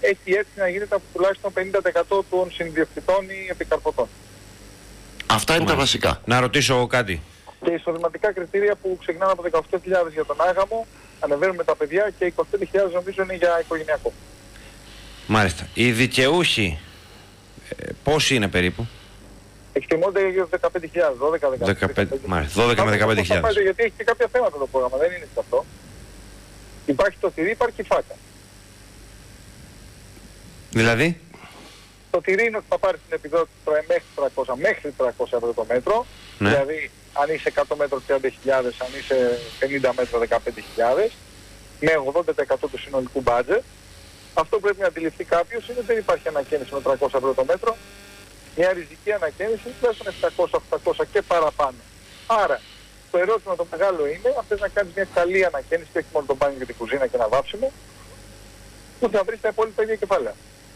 έχει έτσι να γίνεται από τουλάχιστον 50% των συνδιοκτητών ή επικαρπωτών. Αυτά είναι τα βασικά. Να ρωτήσω κάτι. Και εισοδηματικά κριτήρια που ξεκινάνε από 18.000 για τον άγαμο, ανεβαίνουν με τα παιδιά και 25.000 νομίζω είναι για οικογενειακό. Μάλιστα. Οι δικαιούχοι πόσοι είναι περίπου? Εκτιμώνται για 15.000, 12-15.000. Μάλιστα, 12 με 15.000. Γιατί έχει και κάποια θέματα το πρόγραμμα, δεν είναι αυτό. Υπάρχει το τυρί, υπάρχει η φάκα. Δηλαδή? Το τυρί είναι ότι θα πάρει την επιδότηση μέχρι 300 ευρώ το μέτρο. Ναι. Δηλαδή, αν είσαι 100 μέτρο 30.000, αν είσαι 50 μέτρο 15.000, με 80% του συνολικού μπάτζετ. Αυτό πρέπει να αντιληφθεί κάποιος, είναι ότι δεν υπάρχει ανακαίνιση με 300 ευρώ το μέτρο. Μια ριζική ανακαίνιση τουλάχιστον 700-800 και παραπάνω. Άρα, το ερώτημα το μεγάλο είναι, αν θες να κάνεις μια καλή ανακαίνιση και όχι μόνο το μπάνιο και την κουζίνα και ένα βάψιμο, που θα βρεις τα υπόλοιπα ίδια κεφάλαια.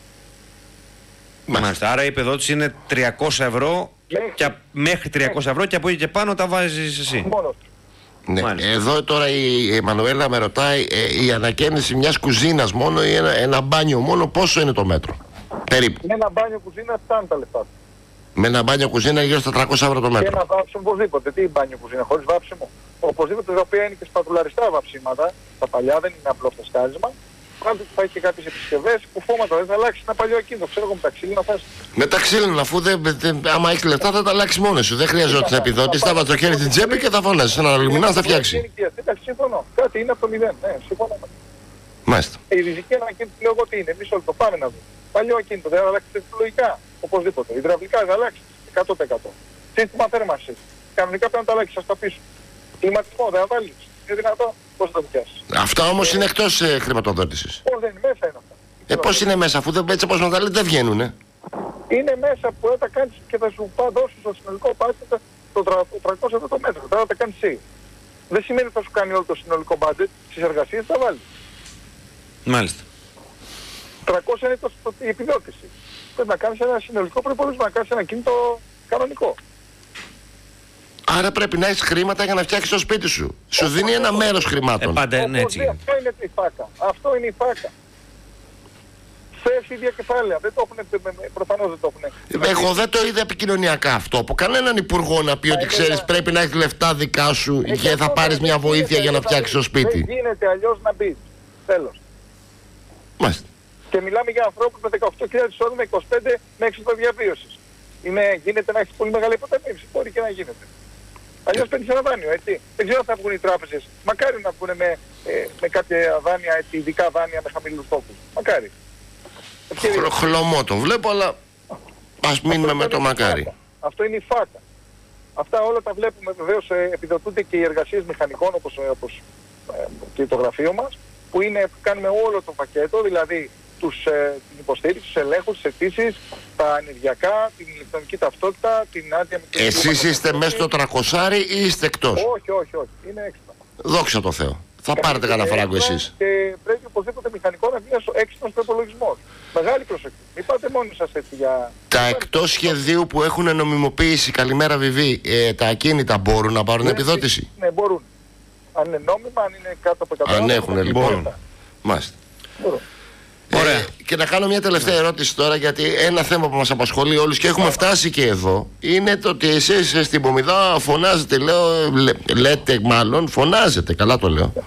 Μάλιστα. Άρα η επιδότηση είναι 300 ευρώ μέχρι 300 ευρώ και από εκεί και πάνω τα βάζεις εσύ. Μόνος. Ναι. Εδώ τώρα η Μανουέλα με ρωτάει η ανακαίνιση μιας κουζίνας μόνο ή ένα μπάνιο μόνο, πόσο είναι το μέτρο? Περίπου. Με ένα μπάνιο κουζίνα φτάνουν τα λεφτά. Με ένα μπάνιο κουζίνα γύρω στα 300 ευρώ το μέτρο. Και ένα βάψιμο οπωσδήποτε. Τι μπάνιο κουζίνα, χωρίς βάψιμο. Οπωσδήποτε τα οποία είναι και σπατουλαριστά βαψίματα. Τα παλιά δεν είναι απλό φρεσκάρισμα. Πάντω θα έχει και κάποιες επισκευές, κουφώματα, δεν θα αλλάξει ένα παλιό ακίνητο. Ξέρω εγώ με τα ξύλινα θες. Με τα ξύλινα, αφού άμα έχεις λεφτά θα τα αλλάξει μόνος σου. Δεν χρειαζόταν επιδότηση. Θα βάζει το χέρι στην τσέπη και θα φωνάζει. Ένα λιμινά θα φτιάξει. Εντάξει, συμφωνώ. Κάτι είναι από το μηδέν. Ναι, συμφωνώ. Μάλιστα. Η ριζική ανακαίνιση λέω εγώ τι είναι. Εμείς όλοι το πάμε να δούμε. Παλιό ακίνητο δεν θα αλλάξει τεχνολογικά. Οπωσδήποτε. Υδραυλικά θα αλλάξει 100%. Σύστημα θέρμανσης. Κανονικά πρέπει να τα αλλάξει στα πίσω. Κλιματισμό δεν θα βάλει. Είναι δυνατό. Πώς θα το πιάσεις. Αυτά όμως είναι εκτός χρηματοδότησης. Πώς δεν είναι μέσα είναι αυτά. Πώς είναι μέσα, αφού δεν, έτσι όπως μας τα λέτε δεν βγαίνουνε. Είναι μέσα που θα τα κάνεις και θα σου δώσει στο συνολικό budget το 300 ευρώ το μέτρο. Τώρα θα τα κάνεις εσύ. Δεν σημαίνει ότι θα σου κάνει όλο το συνολικό budget. Στις εργασίες θα βάλει. Μάλιστα. 300 είναι η επιδότηση. Πρέπει να κάνεις ένα συνολικό προϋπολογισμό, να κάνεις ένα κίνητο κανονικό. Άρα πρέπει να έχεις χρήματα για να φτιάξεις το σπίτι σου. Σου δίνει ένα μέρος χρημάτων. Πάντα ναι, έτσι. Αυτό είναι η φάκα. Αυτό είναι η φάκα. Θες ίδια κεφάλαια. Δεν το έχουν, προφανώς δεν το έχουν. Εγώ δεν το είδα επικοινωνιακά αυτό. Από κανέναν υπουργό να πει ότι ξέρεις πρέπει να έχεις λεφτά δικά σου και θα πάρεις μια βοήθεια για να φτιάξεις το σπίτι. Δεν γίνεται αλλιώς να μπεις. Τέλος. Μάλιστα. Και μιλάμε για ανθρώπους με 18.000 εισόδημα, 25 με έξοδο διαβίωσης. Γίνεται να έχεις πολύ μεγάλη υποταμίευση. Μπορεί και να γίνεται. Αλλιώς παίρνεις ένα δάνειο, έτσι. Δεν ξέρω αν θα βγουν οι τράπεζες. Μακάρι να βγουν με κάποια δάνεια, έτσι, ειδικά δάνεια με χαμηλούς τόκους. Μακάρι. Χλωμό το βλέπω, αλλά ας μείνουμε με το μακάρι. Αυτό είναι η φάκα. Αυτά όλα τα βλέπουμε βεβαίως, επιδοτούνται και οι εργασίες μηχανικών όπως και το γραφείο μας, που κάνουμε όλο το πακέτο, δηλαδή την υποστήριξη, τους ελέγχους, τις αιτήσεις, τα ενεργειακά, την ηλεκτρονική ταυτότητα, την άδεια... Εσείς είστε μέσα στο 300 ή είστε εκτός? Όχι. Είναι έξτρα. Δόξα τω Θεώ. Θα πάρετε κανένα φράγκο εσείς. Και πρέπει οπωσδήποτε μηχανικό να βγει έξυπνος προϋπολογισμός. Μεγάλη προσοχή. Μην πάτε μόνοι σας έτσι για... Τα εκτός σχεδίου που έχουν νομιμοποιήσει, καλημέρα Βιβί, τα ακίνητα μπορούν να πάρουν επιδότηση? Ναι, μπορούν. Αν είναι νόμιμα, αν είναι κάτω από 100. Αν έχουν λοιπόν. Μάλιστα. Ωραία. Και να κάνω μια τελευταία ερώτηση τώρα, γιατί ένα θέμα που μας απασχολεί όλους και έχουμε φτάσει και εδώ είναι το ότι εσείς στην Πομιδά φωνάζετε, λέτε μάλλον, φωνάζετε, καλά το λέω.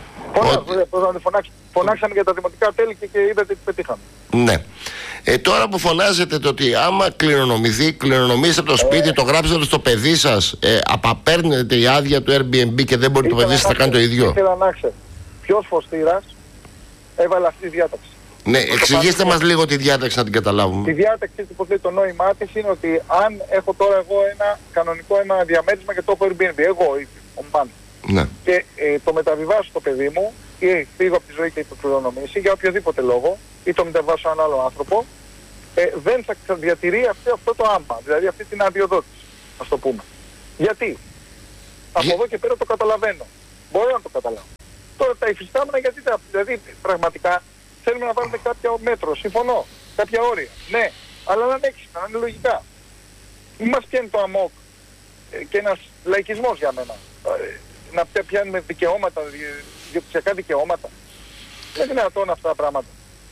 Φωνάξαμε για τα δημοτικά τέλη και είδατε τι πετύχαμε. Ναι. Τώρα που φωνάζετε το ότι άμα κληρονομήσετε το σπίτι, το γράψετε στο παιδί σας, απαπαίρνετε η άδεια του Airbnb και δεν μπορεί το παιδί σας να κάνει το ίδιο. Ήθελα να ξέρω ποιος φωστήρας έβαλε αυτή τη διάταξη. Ναι, εξηγήστε μας λίγο τη διάταξη να την καταλάβουμε. Τη διάταξη που λέει το νόημά της είναι ότι αν έχω τώρα εγώ ένα κανονικό διαμέρισμα και το έχω Airbnb, εγώ ο Μάν, ναι. Και το μεταβιβάσω στο παιδί μου ή φύγω από τη ζωή και το κληρονομήσει για οποιοδήποτε λόγο ή το μεταβιβάσω σε έναν άλλο άνθρωπο, δεν θα διατηρεί αυτό το άμα, δηλαδή αυτή την αδειοδότηση, ας το πούμε. Γιατί? Από εδώ και πέρα το καταλαβαίνω. Μπορώ να το καταλάβω. Τώρα τα υφιστάμενα γιατί δηλαδή πραγματικά θέλουμε να βάλουμε κάποιο μέτρο, συμφωνώ, κάποια όρια. Ναι, αλλά να είναι έξυπνα, να είναι λογικά. Μην μας πιάνει το αμόκ και ένας λαϊκισμός για μένα. Να πιάνουμε δικαιώματα, διοικητικά δικαιώματα. Δεν είναι δυνατόν αυτά τα πράγματα.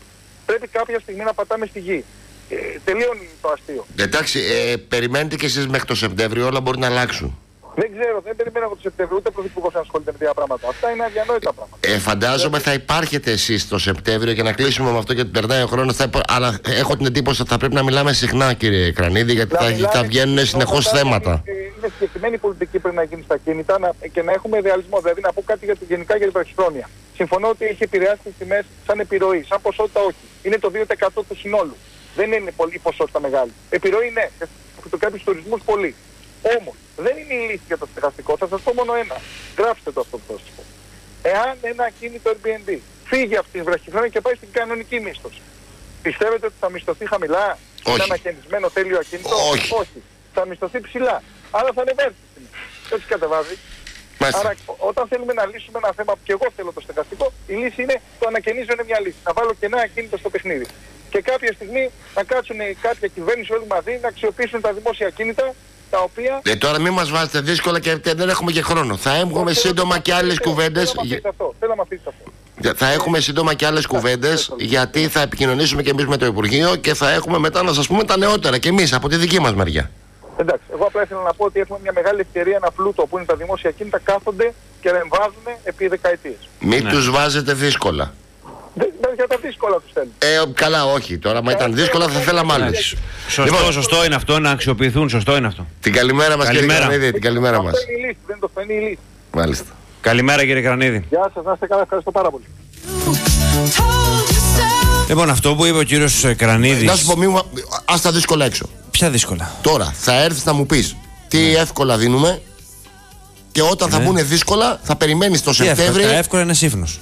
Πρέπει κάποια στιγμή να πατάμε στη γη. Τελείωνει το αστείο. Εντάξει, περιμένετε κι εσείς μέχρι το Σεπτέμβριο, όλα μπορεί να αλλάξουν. Δεν ξέρω, δεν περιμένω από το Σεπτέμβριο ούτε πρωθυπουργός να ασχολείται με τέτοια πράγματα. Αυτά είναι αδιανόητα πράγματα. Φαντάζομαι θα υπάρχετε εσείς το Σεπτέμβριο, για να κλείσουμε με αυτό γιατί περνάει ο χρόνος. Αλλά έχω την εντύπωση ότι θα πρέπει να μιλάμε συχνά, κύριε Κρανίδη, γιατί θα βγαίνουν συνεχώς θέματα. Είναι συγκεκριμένη πολιτική πρέπει να γίνει στα κίνητα και να έχουμε ιδεαλισμό. Δηλαδή να πω κάτι γενικά για την βραχυχρόνια. Συμφωνώ ότι έχει επηρεάσει τις τιμές σαν επιρροή, σαν ποσότητα όχι. Είναι το 2% του συνόλου. Δεν είναι πολύ ποσότητα μεγάλη. Επιρροή ναι, το κάποιους τουρισμούς πολύ. Όμως δεν είναι η λύση για το στεγαστικό. Θα σας πω μόνο ένα. Γράψτε το αυτό που θα σας πω. Εάν ένα ακίνητο Airbnb φύγει από τη βραχυχρόνια και πάει στην κανονική μίσθωση, πιστεύετε ότι θα μισθωθεί χαμηλά? Όχι. Ένα ανακαινισμένο τέλειο ακίνητο? Όχι. Θα μισθωθεί ψηλά. Άρα θα ανεβαίνει τη τιμή. Έτσι κατεβάζει. Μάλιστα. Άρα όταν θέλουμε να λύσουμε ένα θέμα που και εγώ θέλω το στεγαστικό, η λύση είναι το ανακαινίζω είναι μια λύση. Να βάλω και ένα ακίνητο στο παιχνίδι. Και κάποια στιγμή να κάτσουν κάποια κυβέρνηση όλοι μαζί να αξιοποιήσουν τα δημόσια ακίνητα τα οποία... Τώρα μην μας βάζετε δύσκολα και δεν έχουμε και χρόνο. Θα έχουμε σύντομα και άλλες κουβέντες. Θέλω να αφήσεις αυτό. Θα έχουμε σύντομα και άλλες κουβέντες, γιατί θα επικοινωνήσουμε και εμείς με το Υπουργείο και θα έχουμε μετά να σας πούμε τα νεότερα και εμείς από τη δική μας μεριά. Εντάξει, εγώ απλά ήθελα να πω ότι έχουμε μια μεγάλη ευκαιρία, ένα πλούτο που είναι τα δημόσια ακίνητα, κάθονται και ρεμβάζουν επί δεκαετίες. Μην τους βάζετε δύσκολα. Για τα δύσκολα τους θέλουν. Καλά, όχι. Τώρα, μα ήταν δύσκολα, θα θέλαμε άλλους. Σωστό είναι αυτό, να αξιοποιηθούν. Σωστό είναι αυτό. Την καλημέρα μας, κύριε Κρανίδη. Την καλημέρα μας. Αυτό είναι η λύση, δεν το φαίνει η λύση. Μάλιστα. Καλημέρα, κύριε Κρανίδη. Γεια σας, να είστε καλά, ευχαριστώ πάρα πολύ. Λοιπόν, αυτό που είπε ο κύριος Κρανίδης. Να σου πω, ας τα δύσκολα έξω. Ποια δύσκολα? Τώρα θα έρθεις να μου πεις τι εύκολα δίνουμε και όταν θα μπουν δύσκολα θα περιμένεις το Σεπτέμβρη. Τα εύκολα είναι σύφνος.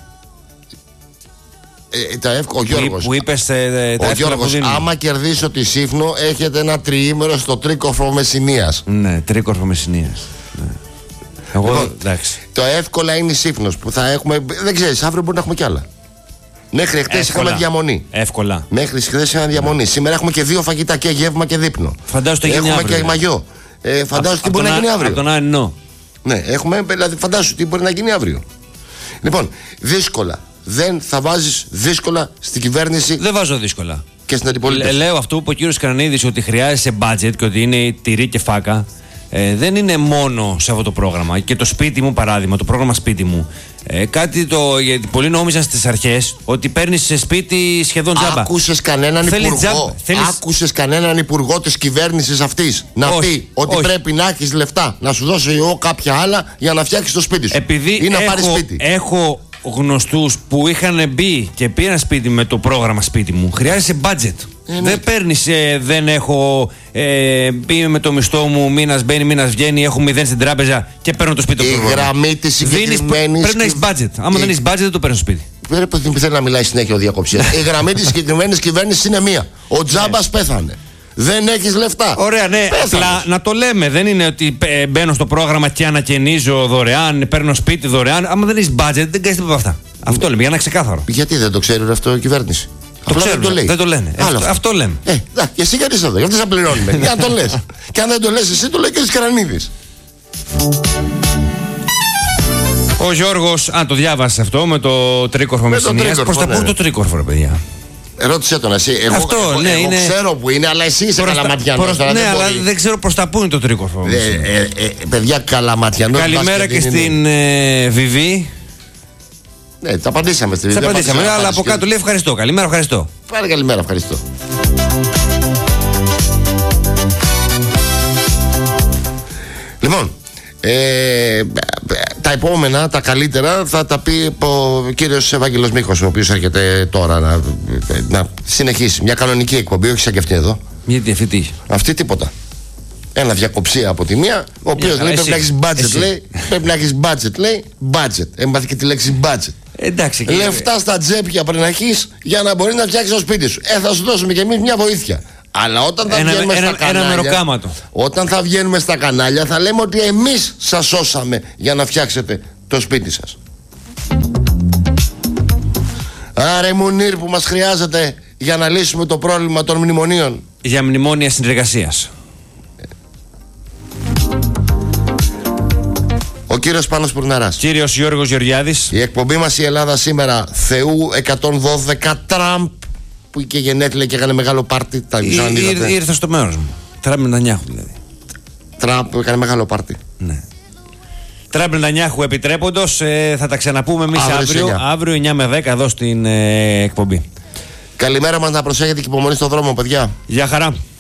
Ο Γιώργος, ο Γιώργος άμα κερδίσω τη Σύφνο έχετε ένα τριήμερο στο Τρίκορφο Μεσσηνίας. Ναι, Τρίκορφο Μεσσηνίας. Ναι. Εγώ, λοιπόν, εντάξει. το εύκολα είναι η Σύφνος που θα έχουμε. Δεν ξέρεις, αύριο μπορεί να έχουμε κι άλλα. Μέχρι χθες είχαμε διαμονή. Εύκολα. Μέχρι χθες είχαμε διαμονή. Σήμερα έχουμε και δύο φαγητά, και γεύμα και δείπνο. Φαντάζομαι το γίνει έχουμε αύριο. Και μαγιό. Φαντάζομαι τι μπορεί να γίνει αύριο. Από τον Άρινο. Ναι, έχουμε, δηλαδή φαντάζομαι τι μπορεί να γίνει αύριο. Λοιπόν, δύσκολα. Δεν θα βάζεις δύσκολα στην κυβέρνηση. Δεν βάζω δύσκολα. Και στην αντιπολίτευση. Λέω αυτό που είπε ο κύριος Κρανίδης, ότι χρειάζεσαι budget και ότι είναι τυρί και φάκα. Δεν είναι μόνο σε αυτό το πρόγραμμα. Και το σπίτι μου, παράδειγμα, το πρόγραμμα σπίτι μου. Γιατί πολλοί νόμιζαν στις αρχές ότι παίρνεις σε σπίτι σχεδόν τζάμπα. Άκουσες κανέναν υπουργό της κυβέρνησης αυτής να πει ότι πρέπει να έχεις λεφτά, να σου δώσω εγώ κάποια άλλα για να φτιάξεις το σπίτι σου? Επειδή ή να πάρεις σπίτι. Έχω γνωστούς που είχαν μπει και πήραν σπίτι με το πρόγραμμα σπίτι μου. Χρειάζεσαι budget. Δεν παίρνεις, δεν έχω πει με το μισθό μου, μήνας μπαίνει, μήνας βγαίνει, έχω 0 στην τράπεζα και παίρνω το σπίτι. Η γραμμή της συγκεκριμένης. Πρέπει να έχεις budget. Άμα δεν έχεις budget, δεν το παίρνεις σπίτι. Πρέπει θέλει να μιλάει συνέχεια ο διακοψίας. Η γραμμή της συγκεκριμένης κυβέρνησης είναι μία. Ο Τζάμπας πέθανε. Δεν έχεις λεφτά. Ωραία, ναι. Απλά να το λέμε. Δεν είναι ότι μπαίνω στο πρόγραμμα και ανακαινίζω δωρεάν, παίρνω σπίτι δωρεάν. Άμα δεν έχεις budget, δεν κάνεις τίποτα από αυτά. Αυτό λέμε, για να είναι ξεκάθαρο. Γιατί δεν το ξέρει αυτό η κυβέρνηση? Το ξέρουν, δεν το λένε. Αυτό λέμε. Και εσύ γιατί είσαι εδώ, γιατί σε πληρώνουμε. Για να το λες. Και αν δεν το λες εσύ, το λέει και ο Κρανίδης. Ο Γιώργος, το διάβασε αυτό με το Τρίκορφο Μεσσηνίας. Προς τα πού το Τρίκορφο, ρε παιδιά? Ρώτησε τον εσύ. Εγώ ξέρω που είναι, αλλά εσύ είσαι Καλαματιανός. Ναι, αλλά δεν ξέρω προς τα πού είναι το Τρίκορφο. Παιδιά, Καλαματιανός. Καλημέρα και στην Βιβί. Ναι, τα απαντήσαμε στη Βιβί. Αλλά από κάτω λέει ευχαριστώ. Καλημέρα, ευχαριστώ. Πάρε καλημέρα, ευχαριστώ. Λοιπόν, τα επόμενα, τα καλύτερα θα τα πει ο κύριος Ευάγγελος Μίχος, ο οποίος έρχεται τώρα να συνεχίσει μια κανονική εκπομπή, όχι σαν και αυτή εδώ. Γιατί αυτή τι? Αυτή τίποτα. Ένα διακοψία από τη μία, ο οποίος λέει πρέπει να έχεις budget, λέει. Πρέπει να έχεις budget, λέει. Budget. Έμαθε και τη λέξη budget. Εντάξει, λεφτά στα τσέπια πρέπει να έχεις για να μπορείς να φτιάξεις το σπίτι σου. Θα σου δώσουμε κι εμείς μια βοήθεια. Αλλά όταν θα βγαίνουμε στα κανάλια, όταν θα βγαίνουμε στα κανάλια θα λέμε ότι εμείς σας σώσαμε για να φτιάξετε το σπίτι σας. Άρε Μουνίρ που μας χρειάζεται για να λύσουμε το πρόβλημα των μνημονίων. Για μνημόνια συνεργασίας. Ο κύριος Πάνος Πουρναράς. Κύριος Γιώργος Γεωργιάδης. Η εκπομπή μας η Ελλάδα σήμερα Θεού 112 Τραμπ που είχε γενέθλια και έκανε μεγάλο πάρτι. Ήρθε στο μέρος μου. Τραμπ Νετανιάχου δηλαδή. Τραμπ που έκανε μεγάλο πάρτι. Ναι. Τραμπ Νετανιάχου επιτρέποντος, θα τα ξαναπούμε εμείς αύριο 9 με 10 εδώ στην εκπομπή. Καλημέρα μας, να προσέχετε και υπομονή στον δρόμο, παιδιά. Γεια χαρά.